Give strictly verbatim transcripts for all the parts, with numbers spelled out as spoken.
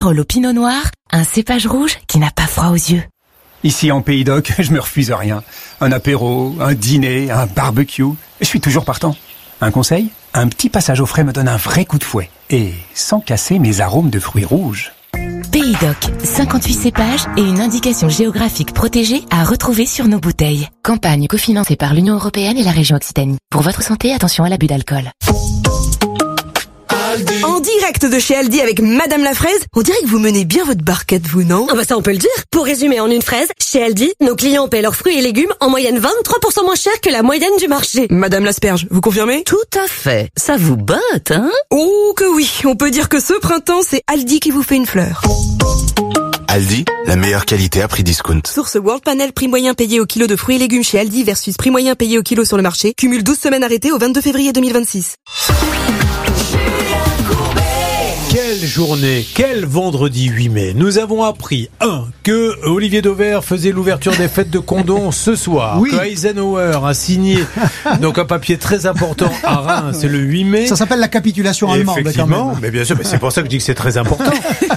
Barolo Pinot Noir, un cépage rouge qui n'a pas froid aux yeux. Ici en Pays d'Oc, je me refuse rien. Un apéro, un dîner, un barbecue, je suis toujours partant. Un conseil ? Un petit passage au frais me donne un vrai coup de fouet. Et sans casser mes arômes de fruits rouges. Pays d'Oc, cinquante-huit cépages et une indication géographique protégée à retrouver sur nos bouteilles. Campagne cofinancée par l'Union Européenne et la région Occitanie. Pour votre santé, attention à l'abus d'alcool. En direct de chez Aldi avec Madame la Fraise, on dirait que vous menez bien votre barquette, vous, non? Ah bah ça on peut le dire. Pour résumer en une phrase, chez Aldi, nos clients paient leurs fruits et légumes en moyenne vingt-trois pour cent moins cher que la moyenne du marché. Madame l'asperge, vous confirmez? Tout à fait. Ça vous botte, hein? Oh que oui, on peut dire que ce printemps, c'est Aldi qui vous fait une fleur. Aldi, la meilleure qualité à prix discount. Source World Panel, prix moyen payé au kilo de fruits et légumes chez Aldi versus prix moyen payé au kilo sur le marché. Cumule douze semaines arrêtées au vingt-deux février deux mille vingt-six. Quelle journée, quel vendredi huit mai. Nous avons appris, un, que Olivier Dauvert faisait l'ouverture des fêtes de Condom ce soir. Oui. Que Eisenhower a signé donc un papier très important à Reims, c'est le huit mai. Ça s'appelle la capitulation allemande. Effectivement, mais bien sûr, mais c'est pour ça que je dis que c'est très important.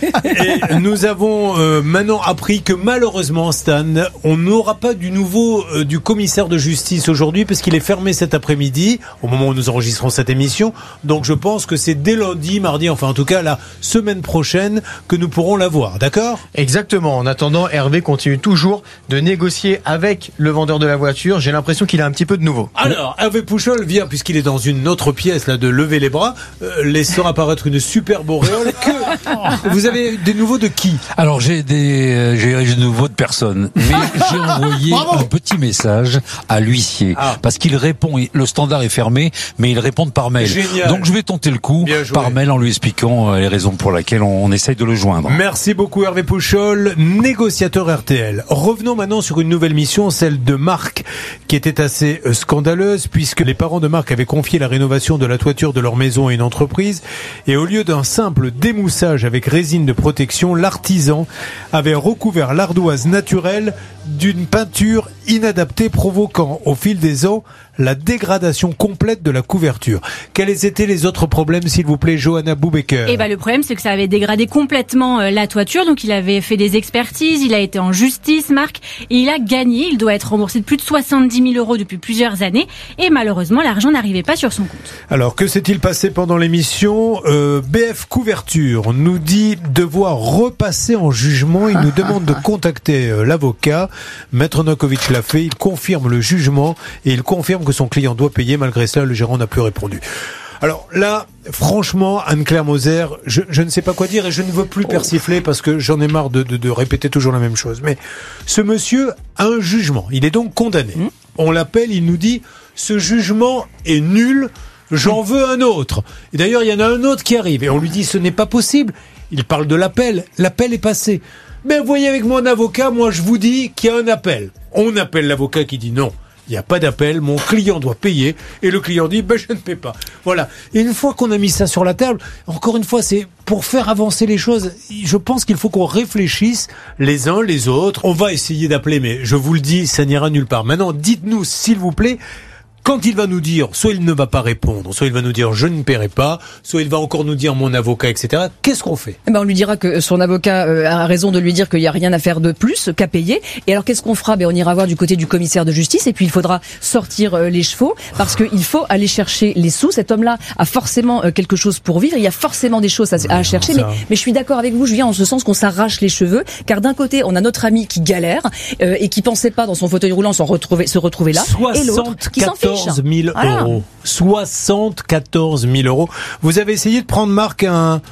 Et nous avons euh, maintenant appris que malheureusement, Stan, on n'aura pas du nouveau euh, du commissaire de justice aujourd'hui parce qu'il est fermé cet après-midi, au moment où nous enregistrons cette émission. Donc je pense que c'est dès lundi, mardi, enfin en tout cas la semaine prochaine que nous pourrons la voir, d'accord ? Exactement. En attendant, Hervé continue toujours de négocier avec le vendeur de la voiture. J'ai l'impression qu'il a un petit peu de nouveau. Alors, Hervé Pouchol vient, puisqu'il est dans une autre pièce là, de lever les bras, euh, laissant apparaître une superbe auréole. Que vous avez des nouveaux de qui ? Alors j'ai des euh, j'ai des nouveaux de personne, mais j'ai envoyé un petit message à l'huissier ah. parce qu'il répond. Le standard est fermé, mais il répond par mail. Génial. Donc je vais tenter le coup par mail en lui expliquant les raisons pour lesquelles on, on essaye de le joindre. Merci beaucoup Hervé Pouchol, négociateur R T L. Revenons maintenant sur une nouvelle mission, celle de Marc, qui était assez scandaleuse puisque les parents de Marc avaient confié la rénovation de la toiture de leur maison à une entreprise et au lieu d'un simple démoussage avec résine de protection, l'artisan avait recouvert l'ardoise naturelle d'une peinture inadaptée provoquant au fil des ans la dégradation complète de la couverture. Quels étaient les autres problèmes, s'il vous plaît, Johanna Boubecker ? Eh ben, le problème, c'est que ça avait dégradé complètement euh, la toiture. Donc, il avait fait des expertises, il a été en justice, Marc, et il a gagné. Il doit être remboursé de plus de soixante-dix mille euros depuis plusieurs années. Et malheureusement, l'argent n'arrivait pas sur son compte. Alors, que s'est-il passé pendant l'émission ? euh, B F Couverture nous dit devoir repasser en jugement. Il nous demande de contacter euh, l'avocat. Maître Nokovic l'a fait. Il confirme le jugement et il confirme que son client doit payer. Malgré cela, le gérant n'a plus répondu. Alors là, franchement, Anne-Claire Moser, je, je ne sais pas quoi dire et je ne veux plus persifler parce que j'en ai marre de, de, de répéter toujours la même chose. Mais ce monsieur a un jugement. Il est donc condamné. Mmh. On l'appelle, il nous dit « Ce jugement est nul, j'en veux un autre ». Et d'ailleurs, il y en a un autre qui arrive et on lui dit « Ce n'est pas possible ». Il parle de l'appel. L'appel est passé. Mais vous voyez, avec mon avocat, moi, je vous dis qu'il y a un appel. On appelle l'avocat qui dit non. Il n'y a pas d'appel, mon client doit payer, et le client dit, ben, je ne paie pas. Voilà. Et une fois qu'on a mis ça sur la table, encore une fois, c'est pour faire avancer les choses. Je pense qu'il faut qu'on réfléchisse les uns les autres. On va essayer d'appeler, mais je vous le dis, ça n'ira nulle part. Maintenant, dites-nous, s'il vous plaît, quand il va nous dire, soit il ne va pas répondre, soit il va nous dire je ne paierai pas, soit il va encore nous dire mon avocat, et cetera. Qu'est-ce qu'on fait ? Eh ben on lui dira que son avocat euh, a raison de lui dire qu'il n'y a rien à faire de plus qu'à payer. Et alors qu'est-ce qu'on fera ? Ben on ira voir du côté du commissaire de justice et puis il faudra sortir euh, les chevaux parce qu'il faut aller chercher les sous. Cet homme-là a forcément euh, quelque chose pour vivre. Il y a forcément des choses à, à chercher. Mais, mais je suis d'accord avec vous, je viens en ce sens qu'on s'arrache les cheveux, car d'un côté on a notre ami qui galère euh, et qui pensait pas dans son fauteuil roulant s'en retrouver, se retrouver là, et l'autre qui s'en fiche. soixante-quatorze mille euros. soixante-quatorze mille euros. Vous avez essayé de prendre, Marc, un,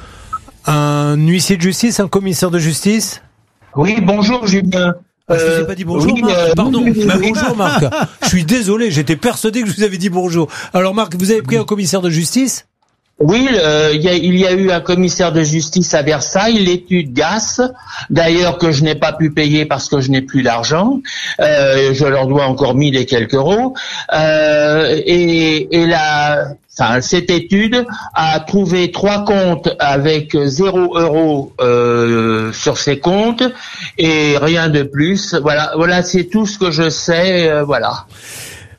un huissier de justice, un commissaire de justice ? Oui, bonjour Julien. Ah, je ne vous ai pas dit bonjour, oui, Marc. Euh, Pardon. Oui, oui, bah, oui. Bonjour, Marc. Je suis désolé, j'étais persuadé que je vous avais dit bonjour. Alors, Marc, vous avez pris un commissaire de justice ? Oui, euh, il, y a, il y a eu un commissaire de justice à Versailles, l'étude G A S, d'ailleurs que je n'ai pas pu payer parce que je n'ai plus d'argent, euh, je leur dois encore mille et quelques euros, euh, et, et la, enfin, cette étude a trouvé trois comptes avec zéro euro euh, sur ces comptes et rien de plus. Voilà, voilà, c'est tout ce que je sais, euh, voilà.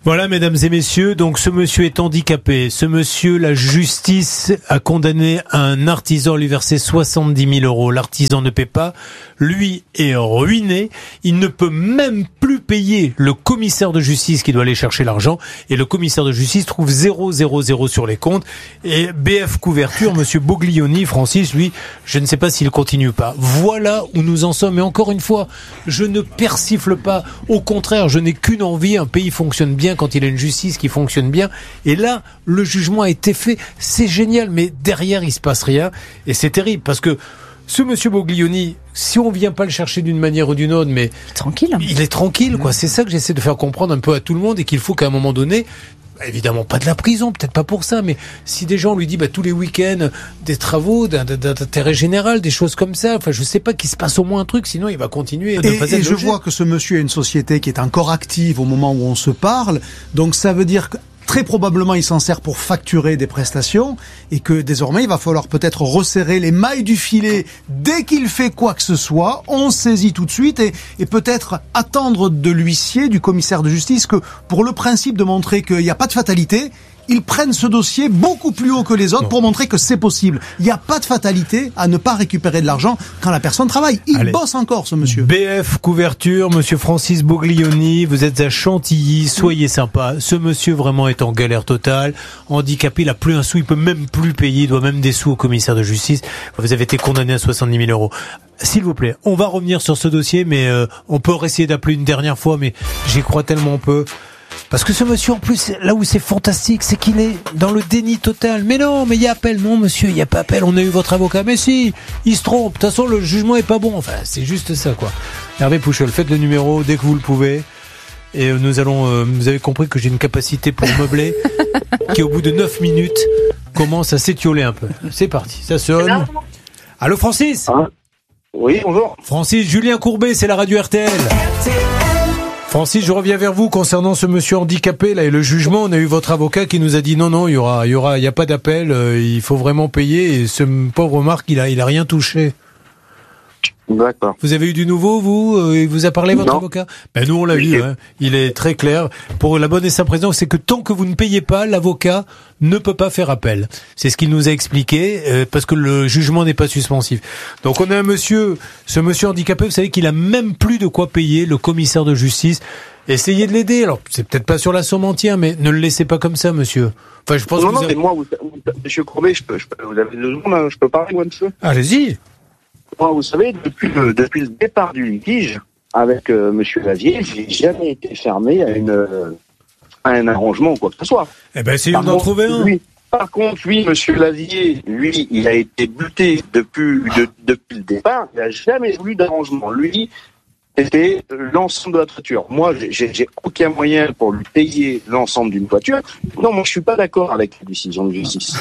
Voilà, mesdames et messieurs, donc ce monsieur est handicapé. Ce monsieur, la justice a condamné un artisan à lui verser soixante-dix mille euros. L'artisan ne paie pas. Lui est ruiné. Il ne peut même plus payer le commissaire de justice qui doit aller chercher l'argent. Et le commissaire de justice trouve zéro zéro zéro sur les comptes. Et B F Couverture, monsieur Boglioni, Francis, lui, je ne sais pas s'il continue pas. Voilà où nous en sommes. Et encore une fois, je ne persifle pas. Au contraire, je n'ai qu'une envie. Un pays fonctionne bien quand il a une justice qui fonctionne bien. Et là, le jugement a été fait. C'est génial. Mais derrière, il se passe rien. Et c'est terrible parce que ce monsieur Boglioni, si on vient pas le chercher d'une manière ou d'une autre, mais tranquille, il est tranquille, quoi. C'est ça que j'essaie de faire comprendre un peu à tout le monde et qu'il faut qu'à un moment donné, évidemment pas de la prison, peut-être pas pour ça, mais si des gens lui disent bah, tous les week-ends des travaux d'intérêt général, des choses comme ça, enfin je sais pas qu'il se passe au moins un truc, sinon il va continuer à ne et, pas être et je logé. vois que ce monsieur a une société qui est encore active au moment où on se parle, donc ça veut dire que très probablement, il s'en sert pour facturer des prestations et que désormais, il va falloir peut-être resserrer les mailles du filet dès qu'il fait quoi que ce soit. On saisit tout de suite et, et peut-être attendre de l'huissier, du commissaire de justice, que pour le principe de montrer qu'il n'y a pas de fatalité, ils prennent ce dossier beaucoup plus haut que les autres non. pour montrer que c'est possible. Il n'y a pas de fatalité à ne pas récupérer de l'argent quand la personne travaille. Il Allez. bosse encore, ce monsieur. B F Couverture, monsieur Francis Boglioni, vous êtes à Chantilly, soyez sympa. Ce monsieur vraiment est en galère totale, handicapé, il n'a plus un sou, il peut même plus payer, il doit même des sous au commissaire de justice. Vous avez été condamné à soixante-dix mille euros. S'il vous plaît, on va revenir sur ce dossier, mais euh, on peut essayer d'appeler une dernière fois, mais j'y crois tellement peu. Parce que ce monsieur, en plus, là où c'est fantastique, c'est qu'il est dans le déni total. Mais non, mais il y a appel. Non, monsieur, il n'y a pas appel. On a eu votre avocat. Mais si, il se trompe. De toute façon, le jugement est pas bon. Enfin, c'est juste ça, quoi. Hervé Pouchol, faites le numéro dès que vous le pouvez. Et nous allons, euh, vous avez compris que j'ai une capacité pour meubler qui, au bout de neuf minutes, commence à s'étioler un peu. C'est parti, ça sonne. Allô, Francis? Ah. Oui, bonjour. Francis, Julien Courbet, c'est la radio R T L. Francis, je reviens vers vous concernant ce monsieur handicapé là et le jugement. On a eu votre avocat qui nous a dit non, non, il y aura, il y aura, il y a pas d'appel. Euh, il faut vraiment payer. Et ce pauvre Marc, il a, il a rien touché. D'accord. Vous avez eu du nouveau, vous euh, Il vous a parlé, votre non. avocat? Ben nous, on l'a eu. Hein. Il est très clair. Pour la bonne et simple raison, c'est que tant que vous ne payez pas, l'avocat ne peut pas faire appel. C'est ce qu'il nous a expliqué, euh, parce que le jugement n'est pas suspensif. Donc on a un monsieur, ce monsieur handicapé, vous savez qu'il a même plus de quoi payer, le commissaire de justice. Essayez de l'aider. Alors, c'est peut-être pas sur la somme entière, mais ne le laissez pas comme ça, monsieur. Enfin, je pense non, que non, vous avez... mais moi, vous, vous, monsieur Courbet, je peux, je peux, vous avez deux secondes, hein, je peux parler, moi, monsieur? Allez-y. Moi, vous savez, depuis le, depuis le départ du litige avec euh, monsieur Lavier, j'ai jamais été fermé à une, euh, à un arrangement ou quoi que ce soit. Eh ben, essayons d'en trouver un. Lui, par contre, lui, monsieur Lavier, lui, il a été buté depuis, de, depuis le départ. Il n'a jamais voulu d'arrangement. Lui, c'était l'ensemble de la toiture. Moi, j'ai, j'ai aucun moyen pour lui payer l'ensemble d'une toiture. Non, moi, je suis pas d'accord avec la décision de justice.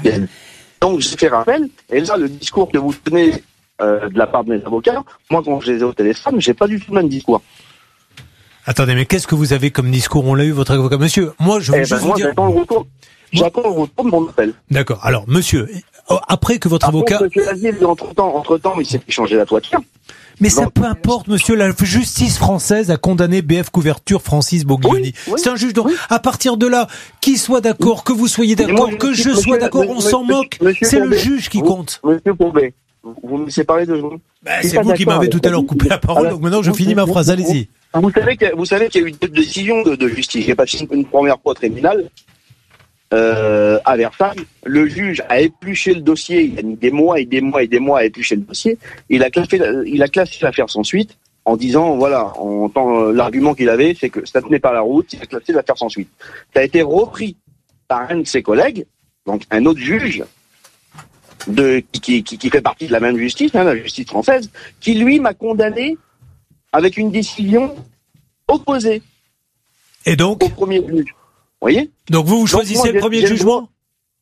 Donc, j'ai fait rappel. Et là, le discours que vous tenez euh, de la part de mes avocats, moi, quand je les ai au téléphone, j'ai pas du tout le même discours. Attendez, mais qu'est-ce que vous avez comme discours? On l'a eu, votre avocat, monsieur. Moi, je veux eh juste ben, vous moi, dire... J'attends le retour. J'attends le retour de mon appel. D'accord. Alors, monsieur, après que votre Par avocat... Contre, monsieur Lazier, entre-temps, entre-temps, il s'est fait changer la toiture. Mais ça peu importe, monsieur, la justice française a condamné B F Couverture Francis Boglioni. Oui, oui, c'est un juge. Donc, oui. À partir de là, qu'il soit d'accord, que vous soyez d'accord, moi, que je, je sois monsieur, d'accord, on s'en moque. C'est le juge qui vous, compte. Monsieur Courbet, vous me laissez parler deux secondes. Bah, c'est vous qui m'avez tout à l'heure coupé la parole, alors, donc maintenant je finis ma phrase, allez-y. Vous savez que, vous savez qu'il y a eu deux décisions de, de justice. J'ai passé une première fois tribunal. Euh, à Versailles, le juge a épluché le dossier, il a mis des mois et des mois et des mois à éplucher le dossier, il a classé, il a classé l'affaire sans suite, en disant, voilà, en tant, l'argument qu'il avait, c'est que ça tenait pas la route, il a classé l'affaire sans suite. Ça a été repris par un de ses collègues, donc un autre juge, de, qui, qui, qui fait partie de la même justice, hein, la justice française, qui lui m'a condamné avec une décision opposée. Et donc? Au premier juge. Vous voyez? Donc vous, vous choisissez Donc moi, le premier jugement?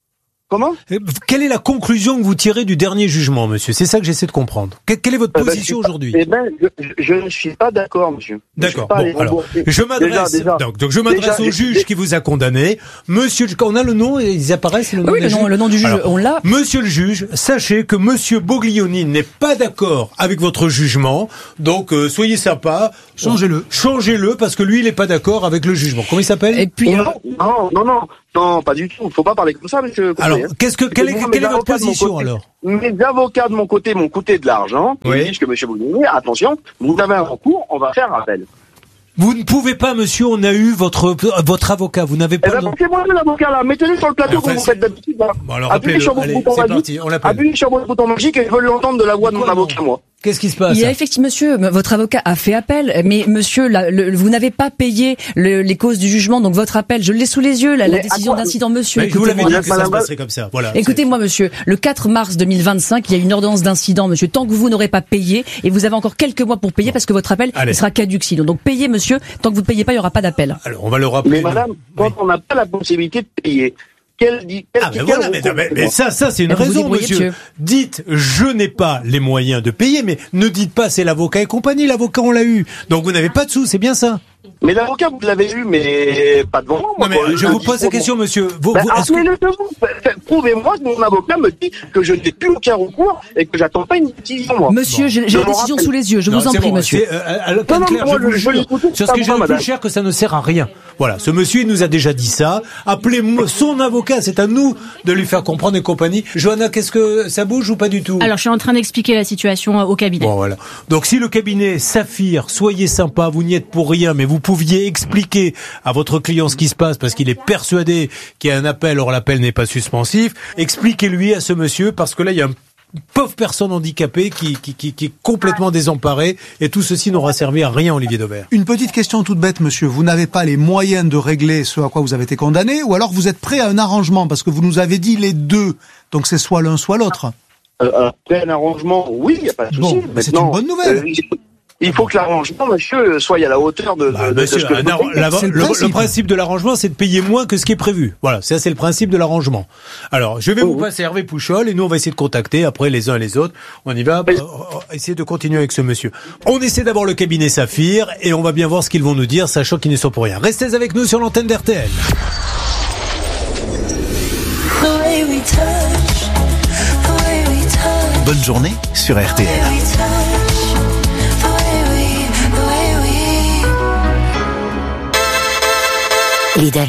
Comment? Quelle est la conclusion que vous tirez du dernier jugement, monsieur? C'est ça que j'essaie de comprendre. Quelle est votre position eh ben, aujourd'hui? Eh ben, je, je ne suis pas d'accord, monsieur. D'accord. Bon, alors, je m'adresse, déjà, déjà, donc, donc je m'adresse au juge déjà, qui vous a condamné. Monsieur, on a le nom, ils apparaissent, le nom Oui, le nom, le nom du juge, alors, on l'a. Monsieur le juge, sachez que monsieur Boglioni n'est pas d'accord avec votre jugement. Donc, euh, soyez sympa. Changez-le. Changez-le, parce que lui, il n'est pas d'accord avec le jugement. Comment il s'appelle? Et puis, non, non, non, non, non, pas du tout. Faut pas parler comme ça, monsieur. Alors, qu'est-ce que, quelle est, quelle est votre position, côté, alors? Mes avocats de mon côté m'ont coûté de l'argent. Oui. Ils disent que monsieur Boglioni, attention, vous avez un recours, on va faire appel. Vous ne pouvez pas, monsieur, on a eu votre, votre avocat, vous n'avez pas... Eh ben, c'est moi l'avocat, là, mettez-le sur le plateau enfin, comme vous faites d'habitude, là. Bon, alors, appuyez sur votre bouton magique, appuyez sur votre bouton magique et je veux l'entendre de la voix de mon avocat, moi. Qu'est-ce qui se passe? Il y a effectivement, monsieur, votre avocat a fait appel, mais monsieur, la, le, vous n'avez pas payé le, les causes du jugement, donc votre appel, je l'ai sous les yeux, la, la décision d'incident, monsieur. Mais je vous l'avais dit que ça se passerait comme ça. Voilà. Écoutez-moi, monsieur, le quatre mars deux mille vingt-cinq, il y a une ordonnance d'incident, monsieur. Tant que vous n'aurez pas payé, et vous avez encore quelques mois pour payer, parce que votre appel il sera caduc sinon. Donc payez, monsieur. Tant que vous ne payez pas, il n'y aura pas d'appel. Alors, on va le rappeler. Mais madame, quand on n'a pas la possibilité de payer, Quel dit, quel, ah, mais voilà, mais, mais, mais ça, ça, c'est une raison, monsieur. monsieur. Dites, je n'ai pas les moyens de payer, mais ne dites pas c'est l'avocat et compagnie. L'avocat, on l'a eu. Donc, vous n'avez pas de sous, c'est bien ça. Mais l'avocat, vous l'avez eu, mais pas devant moi. Non, mais je vous pose la question, monsieur. Vous, ben, vous, appelez-le que... vous. Prouvez-moi que mon avocat me dit que je n'ai plus aucun recours et que j'attends pas une décision, moi. Monsieur, j'ai la décision sous les yeux, je non, vous en prie, bon, monsieur. Euh, à non, non, clair, moi, je vous jure, sur ce que j'ai le plus cher, que ça ne sert à rien. Voilà, ce monsieur, il nous a déjà dit ça. Appelez son avocat, c'est à nous de lui faire comprendre et compagnie. Johanna, qu'est-ce que ça bouge ou pas du tout? Alors, je suis en train d'expliquer la situation au cabinet. Bon, voilà. Donc, si le cabinet Saphir, soyez sympa, vous n'y êtes pour rien, mais vous pouviez expliquer à votre client ce qui se passe parce qu'il est persuadé qu'il y a un appel, or l'appel n'est pas suspensif. Expliquez-lui à ce monsieur, parce que là, il y a une pauvre personne handicapée qui, qui, qui, qui est complètement désemparée, et tout ceci n'aura servi à rien, Olivier Dauvert. Une petite question toute bête, monsieur. Vous n'avez pas les moyens de régler ce à quoi vous avez été condamné, ou alors vous êtes prêt à un arrangement, parce que vous nous avez dit les deux. Donc c'est soit l'un, soit l'autre. Euh, après un arrangement, oui, il n'y a pas de souci. Bon, c'est une bonne nouvelle. Euh, Il faut que l'arrangement, monsieur, soit à la hauteur de, bah, de, monsieur, de ce que un, vous la, le, le, principe. le principe de l'arrangement, c'est de payer moins que ce qui est prévu. Voilà, ça c'est le principe de l'arrangement. Alors, je vais oh, vous passer Hervé Pouchol et nous on va essayer de contacter après les uns et les autres. On y va, euh, essayer de continuer avec ce monsieur. On essaie d'abord le cabinet Saphir et on va bien voir ce qu'ils vont nous dire, sachant qu'ils ne sont pour rien. Restez avec nous sur l'antenne d'R T L. Bonne journée sur R T L. Lidl.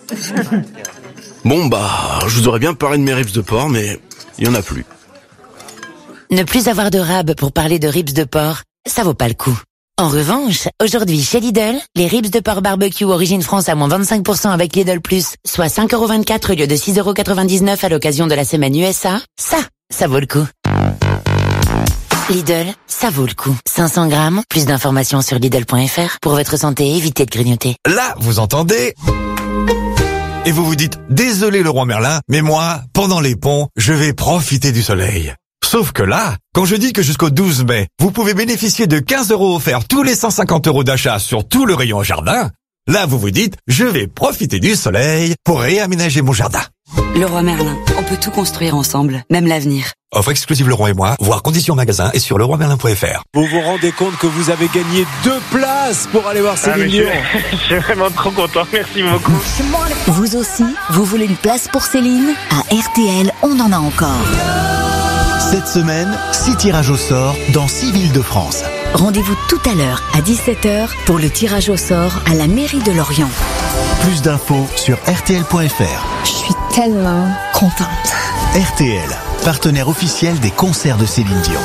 Bon bah, je vous aurais bien parlé de mes ribs de porc, mais il y en a plus. Ne plus avoir de rab pour parler de ribs de porc, ça vaut pas le coup. En revanche, aujourd'hui chez Lidl, les ribs de porc barbecue origine France à moins vingt-cinq pour cent avec Lidl Plus, soit cinq euros vingt-quatre au lieu de six euros quatre-vingt-dix-neuf à l'occasion de la semaine U S A, ça, ça vaut le coup. Lidl, ça vaut le coup. cinq cents grammes, plus d'informations sur Lidl point F R. Pour votre santé, évitez de grignoter. Là, vous entendez? Et vous vous dites, désolé le roi Merlin, mais moi, pendant les ponts, je vais profiter du soleil. Sauf que là, quand je dis que jusqu'au douze mai, vous pouvez bénéficier de quinze euros offerts tous les cent cinquante euros d'achat sur tout le rayon jardin, là vous vous dites, je vais profiter du soleil pour réaménager mon jardin. Le roi Merlin, on peut tout construire ensemble, même l'avenir. Offre exclusive Leroy et moi, voir conditions magasin et sur leroy merlin point F R. Vous vous rendez compte que vous avez gagné deux places pour aller voir Céline Dion. Ah, je suis vraiment trop content, merci beaucoup. Vous aussi, vous voulez une place pour Céline? À R T L, on en a encore. Cette semaine, six tirages au sort dans six villes de France. Rendez-vous tout à l'heure à dix-sept heures pour le tirage au sort à la mairie de Lorient. Plus d'infos sur R T L point F R. Je suis tellement contente. R T L, partenaire officiel des concerts de Céline Dion.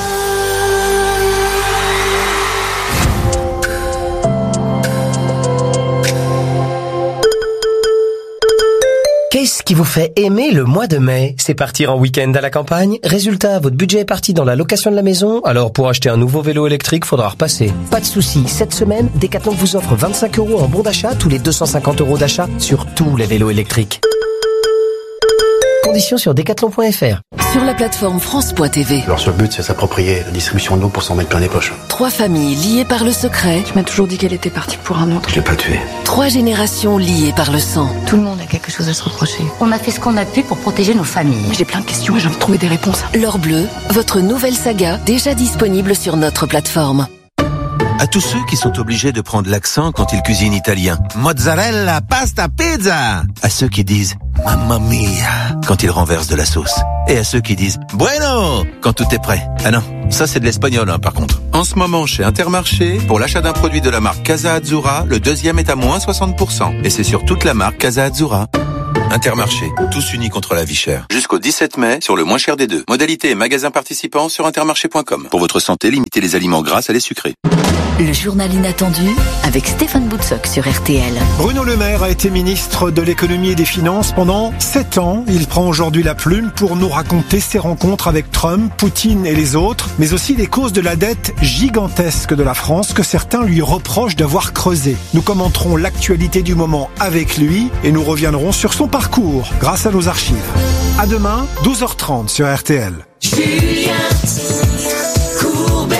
Qu'est-ce qui vous fait aimer le mois de mai? C'est partir en week-end à la campagne. Résultat, votre budget est parti dans la location de la maison. Alors pour acheter un nouveau vélo électrique, faudra repasser. Pas de souci. Cette semaine, Decathlon vous offre vingt-cinq euros en bon d'achat tous les deux cent cinquante euros d'achat sur tous les vélos électriques. Conditions sur decathlon point f r. Sur la plateforme France point T V. Leur seul but, c'est s'approprier la distribution de l'eau pour s'en mettre plein les poches. Trois familles liées par le secret. Tu m'as toujours dit qu'elle était partie pour un autre. Je l'ai pas tuée. Trois générations liées par le sang. Tout le monde a quelque chose à se reprocher. On a fait ce qu'on a pu pour protéger nos familles. J'ai plein de questions et j'ai envie de trouver des réponses. L'or bleu, votre nouvelle saga, déjà disponible sur notre plateforme. À tous ceux qui sont obligés de prendre l'accent quand ils cuisinent italien. Mozzarella, pasta, pizza. À ceux qui disent mamma mia quand ils renversent de la sauce. Et à ceux qui disent bueno quand tout est prêt. Ah non, ça c'est de l'espagnol hein, par contre. En ce moment chez Intermarché, pour l'achat d'un produit de la marque Casa Azzurra, le deuxième est à moins soixante pour cent. Et c'est sur toute la marque Casa Azzurra. Intermarché, tous unis contre la vie chère. Jusqu'au dix-sept mai, sur le moins cher des deux. Modalité et magasins participants sur intermarché point com. Pour votre santé, limitez les aliments gras à les sucrés. Le journal inattendu avec Stéphane Boutsock sur R T L. Bruno Le Maire a été ministre de l'économie et des finances pendant sept ans. Il prend aujourd'hui la plume pour nous raconter ses rencontres avec Trump, Poutine et les autres, mais aussi les causes de la dette gigantesque de la France que certains lui reprochent d'avoir creusée. Nous commenterons l'actualité du moment avec lui et nous reviendrons sur son parcours grâce à nos archives. À demain, douze heures trente sur R T L. Julien Courbet.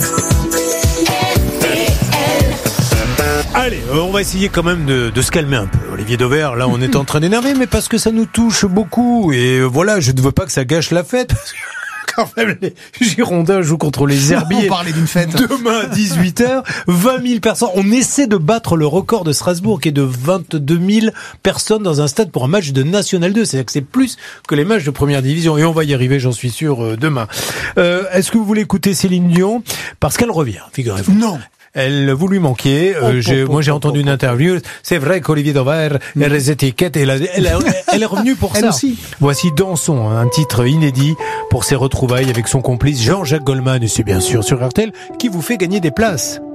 Allez, on va essayer quand même de, de se calmer un peu. Olivier Dauvert, là, on est en train d'énerver, mais parce que ça nous touche beaucoup. Et voilà, je ne veux pas que ça gâche la fête. Parce que quand même, les Girondins jouent contre les Herbiers. On parlait d'une fête. Demain à dix-huit heures, vingt mille personnes. On essaie de battre le record de Strasbourg, qui est de vingt-deux mille personnes dans un stade pour un match de National deux. C'est-à-dire que c'est plus que les matchs de première division. Et on va y arriver, j'en suis sûr, euh, demain. Euh, est-ce que vous voulez écouter Céline Dion? Parce qu'elle revient, figurez-vous. Non. Elle, vous lui manquiez. Euh, oh, j'ai, oh, moi, j'ai oh, entendu oh, une interview. C'est vrai qu'Olivier Dauvert, mmh. elle les étiquettes, et elle, elle, elle, elle est revenue pour elle ça. Aussi. Voici Dansons, un titre inédit pour ses retrouvailles avec son complice Jean-Jacques Goldman. Et c'est bien sûr sur R T L qui vous fait gagner des places.